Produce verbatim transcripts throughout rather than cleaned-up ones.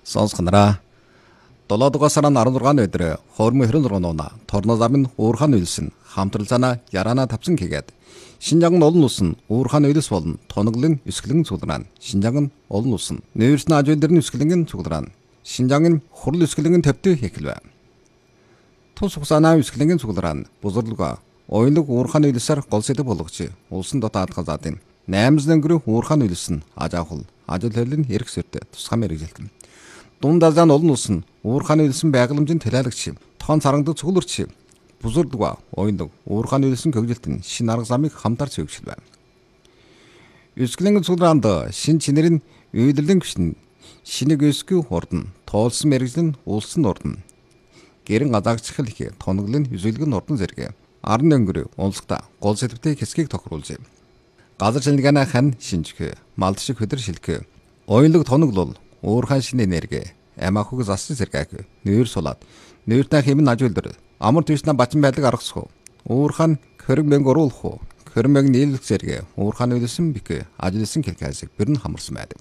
Сонсгонараа долоо дугаар сарын арван зургааны өдөр хоормын хэрэн зургуунаа торно зам нь уурхаан үйлсэн хамтралцаана яраана тавцсан хийгээд Шинжаан олон улс нь уурхаан үйлс болон тоноглын өсгөлэн цуглараа Шинжаан олон улс нь нөөцн ажуулдэрн өсгөлэн цуглараа Шинжаан хурал өсгөлэн төвтө хийхэлвэ. Тус хугацааны өсгөлэн цуглараа бузарлуга оюунлаг уурхаан үйлсээр гол сэдэв болгож улсын дотоод газаадын найман өнгөрөх уурхаан үйлс нь ажаахул ажил хөрлөн эрх сөртө тусгай мэрэгжилтэн. Дундазаан олон улс нь уурхааны үйлсэн байгууламжийн талаалагч, тоон царангад цугларч, бузурдга, оюунлаг уурхааны үйлсэн хөгжилтэн шин арга замыг хамтарч хөгжил байна. Өсгөлэн цуглаанд шин чинэрийн үйлдвэрлэлийн гүшин шинэг өсгөө хурдан, тоолсон мэрэгжил нь улсын урдан. Гэрэн газаагчхал их тоноглын үзүүлгэн урдан зэрэг арын өнгөрөө онцлогтой гол сэдвтэй хэсгийг тохируулжээ. Газар шинжилгээний хан шинжих, малд шиг хөдөр шилхэ, оюунлаг тоноглол уурхаан шин энерги, амаахуг засч зэрэг нүүр сулаад, нүүртэн хэмнэн ажуулдар, амар төвчнэ бачин байдлыг аргасах, уурхаан хөрөг мэнг оруулах, хөрөг мэнг нийлэх зэрэг уурхаан үйлсэн бик ажилласан хэлхээсийг бэрн хамарсан байдаг.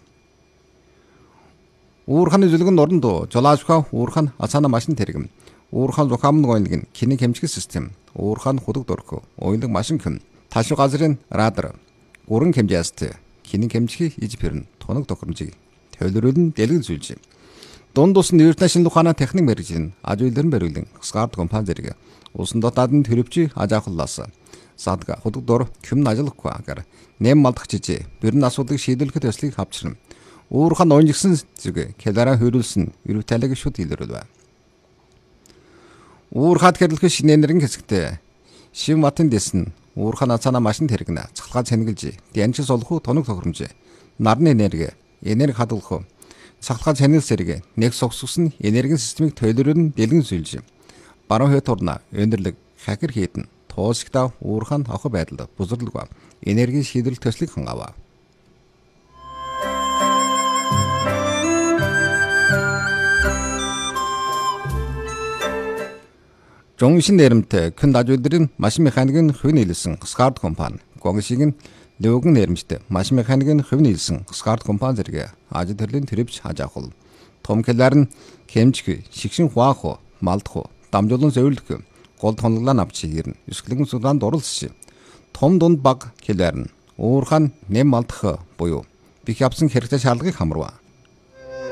Уурхааны зүлгэн орнд жолоочхоо уурхаан ацаана машин тэргэм, уурхаан зохиомн гойлог кинийг хэмжих систем, уурхаан худаг дөрөх, оюунлаг машин хэм, ташуу газрын радар, гурван хэмжээст кинийг хэмжих иж пэрн тоног тохиромжийг төлөвлөрөн дэлгэн зүйлж. Дунд ус нүүртэн шинэ ухааны техник мэргэжил ажуулдэрн бариулан Скард компани зэрэг улсын дотоод нь төрөвчий ажаахлаас садга худаг дор хүмн ажиллахгүй агаар нэм малдах жижиг бэрн асуудлыг шийдвэрлэхэд төслийг хавчрна. Уурхаан онжигсэн зүг келара хөрүүлсэн эрүү талиг шууд илэрвэл. Уурхаад гэрлэх шинэ энергийн хэсэгтээ шив матын дэсэн уурхаан ацаана машин тэргэнэ цахалгаа цэнгэлж дянчис олох тоног тохиромж нарны энерги энерги хадгалах цахалгаа цэнэл зэрэг нэг согсгосон энергийн системийг төлөвлөрөн дэлгэн зүйлж баруун хойд турна өндөрлөг хакер хийдэн туусгта уурхаан авах байдал бузарлаг энерги шийдвэрлэх төслийг хангав. Жоншин нэрмтэй күн ажуулдрын машин механикийн хувь нийлсэн Скард компани, Гонгшигийн Лөгөн нэрмжтэй машин механикийн хувь нийлсэн Скард компани зэрэг ажил төрлийн төрөвч хажаахул. Том хэлээр нь хэмжих, шигшин хуаах, малдах, дамжуулан зөвлөх, гол тоноглоо авч ирнэ. Өсгөлэн судаанд оролцсон. Том дунд баг хэлээр нь уурхаан нэм малдах буюу бих явсан хэрэгтэй шаардлагыг хамруулав.